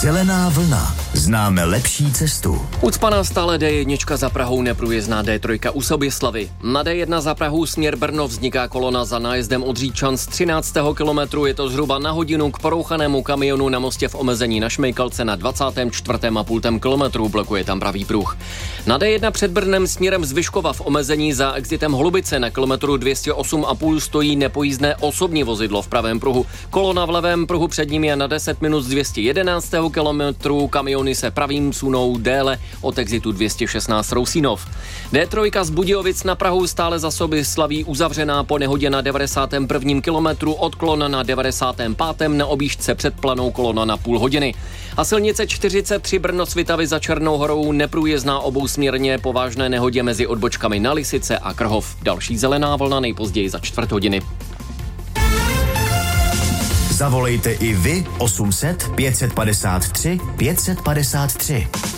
Zelená vlna. Známe lepší cestu. Ucpaná stále D1 za Prahou, neprůjezdná D3 u Soběslavy. Na D1 za Prahu směr Brno vzniká kolona za nájezdem od Říčan z 13. kilometru. Je to zhruba na hodinu k porouchanému kamionu na mostě v omezení na Šmejkalce na 24,5 kilometru. Blokuje tam pravý pruh. Na D1 před Brnem směrem z Vyškova v omezení za exitem Holubice na kilometru 208,5 stojí nepojízdné osobní vozidlo v pravém pruhu. Kolona v levém pruhu před ním je na 10 minut z 211. kilometru. Kamiony se pravým sunou déle od exitu 216 Rousínov. D3 z Budějovic na Prahu stále za Soběslaví uzavřená po nehodě na 91. kilometru, odklon na 95. na objížďce před Planou kolona na půl hodiny. A silnice 43 Brno-Svitavy za Černou Horou neprůjezdná obousměrně po vážné nehodě mezi odbočkami na Lisice a Krhov. Další zelená vlna nejpozději za čtvrt hodiny. Zavolejte i vy 800 553 553.